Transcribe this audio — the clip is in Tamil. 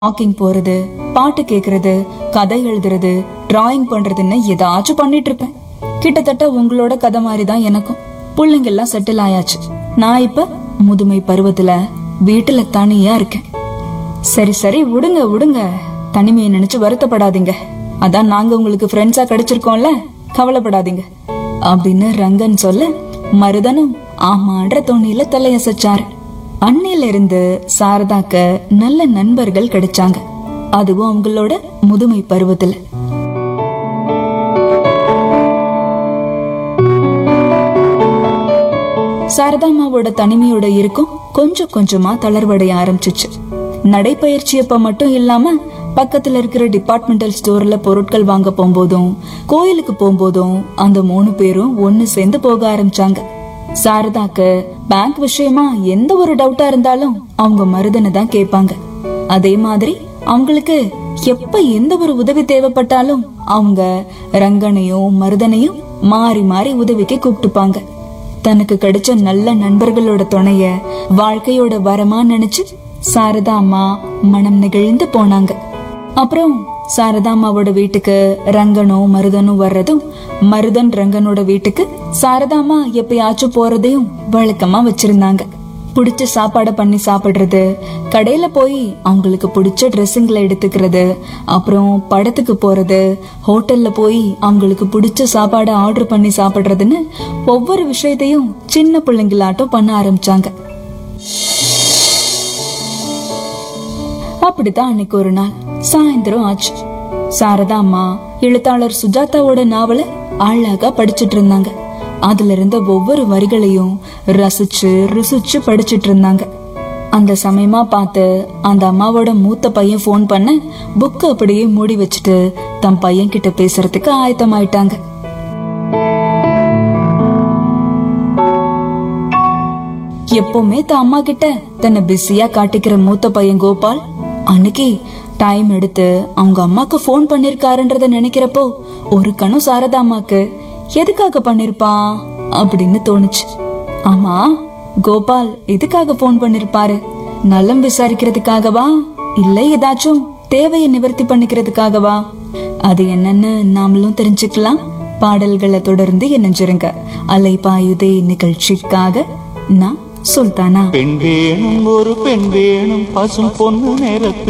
வாக்கிங் போறது, பாட்டு கேக்குறது, கதை எழுதுறது, டிராயிங் பண்றதுன்னு ஏதாச்சும் பண்ணிட்டு இருப்பேன். கிட்டத்தட்ட உங்களோட கதை மாதிரி தான் எனக்கும். பிள்ளைங்க எல்லாம் செட்டில் ஆயாச்சு. நான் இப்ப முதுமை பருவத்துல வீட்டுல தனியா இருக்கேன். சரி சரி, விடுங்க விடுங்க, தனிமையை நினைச்சு வருத்தப்படாதீங்க. அதான் நாங்க உங்களுக்கு ஃப்ரெண்ட்ஸா கிடைச்சிருக்கோம்ல, கவலைப்படாதீங்க அப்படின்னு ரங்கன் சொல்ல, மருதனும் ஆமான்ற தொனியில தலையசைச்சாரு. அன்னையில இருந்து சாரதாக்கு நல்ல நண்பர்கள் கிடைச்சாங்க, அதுவும் அவங்களோட முதுமை பருவத்துல. சாரதாமாவோட தனிமையோட இருக்கும் கொஞ்சம் கொஞ்சமா தளர்வடைய ஆரம்பிச்சிச்சு. நடைப்பயிற்சியப்ப மட்டும் இல்லாம பக்கத்துல இருக்கிற டிபார்ட்மெண்டல் ஸ்டோர்ல பொருட்கள் வாங்க போகும்போதும் கோயிலுக்கு போகும்போதும் அந்த 3 பேரும் ஒன்னு சேர்ந்து போக ஆரம்பிச்சாங்க. சாரதாக்கு பேங்க் விஷயமா எந்த ஒரு டவுட்டா இருந்தாலும் அவங்க மருதனை தான் கேட்பாங்க. அதே மாதிரி அவங்களுக்கு எப்ப எந்த ஒரு உதவி தேவைப்பட்டாலும் அவங்க ரங்கனையும் மருதனையும் மாறி மாறி உதவிக்கு கூப்பிட்டுப்பாங்க. தனக்கு கிடைச்ச நல்ல நண்பர்களோட துணைய வாழ்க்கையோட வரமா நினைச்சு சாரதா அம்மா மனம் நெகிழ்ந்து போனாங்க. அப்புறம் சாரதா அம்மாவோட வீட்டுக்கு ரங்கனும் மருதனும் வர்றதும், மருதன் ரங்கனோட வீட்டுக்கு சாரதா அம்மா எப்பயாச்சும் போறதையும் வழக்கமா வச்சிருந்தாங்க. பிடிச்ச சாப்பாட பண்ணி சாப்பிடுறது, கடையில போய் அவங்களுக்கு பிடிச்ச ட்ரெஸ்ஸுங்களை எடுத்துக்கிறது, அப்புறம் படத்துக்கு போறது, ஹோட்டல்ல போய் அவங்களுக்கு பிடிச்ச சாப்பாட ஆர்டர் பண்ணி சாப்பிடுறதுன்னு ஒவ்வொரு விஷயத்தையும் சின்ன பிள்ளைங்களாட்டம் பண்ண ஆரம்பிச்சாங்க. அப்படித்தான் அன்னைக்கு ஒரு நாள் சாயந்தரம் ஆச்சு. சாரதா அம்மா எழுத்தாளர் சுஜாதாவோட நாவல அழகா படிச்சிட்டு இருந்தாங்க. அதுல இருந்த ஒவ்வொரு வரிகளையும் ரசிச்சு ருசிச்சு படிச்சிட்டு இருந்தாங்க. அந்த சமயமா பார்த்து அந்த அம்மாவோட மூத்த பையன் போன் பண்ண புக் அப்படியே மூடி வச்சுட்டு தம் பையன் கிட்ட பேசுறதுக்கு ஆயத்தமாயிட்டாங்க. எப்பவுமே தன் அம்மா கிட்ட தன்னை பிஸியா காட்டிக்கிற மூத்த பையன் கோபால் அன்னைக்கு டைம் எடுத்து அவங்க அம்மாக்கு போன் பண்ணிருக்காருன்றத நினைக்கிறப்போ ஒரு கணம் சாரதா அம்மாக்கு எதுக்காக பண்ணிருப்பான் அப்படின்னு தோணுச்சு. ஆமா, கோபால் எதுக்காக போன் பண்ணிருப்பாரு? நலம் விசாரிக்கிறதுக்காகவா, இல்ல ஏதாச்சும் தேவையை நிவர்த்தி பண்ணிக்கிறதுக்காகவா? அது என்னன்னு நாமளும் தெரிஞ்சுக்கலாம். பாடல்களை தொடர்ந்து இணைஞ்சிருங்க. அலைபாயுதே நிகழ்ச்சிக்காக நான் சுல்தானா. பெண் வேணும், ஒரு பெண் வேணும், பசும் பொண்ணு நேரத்து